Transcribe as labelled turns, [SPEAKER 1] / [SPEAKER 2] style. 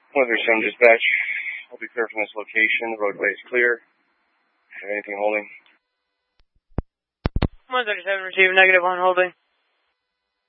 [SPEAKER 1] Weather 7 dispatch. I'll be clear from this location. The roadway is clear. Have anything holding?
[SPEAKER 2] 137 receive, negative on holding.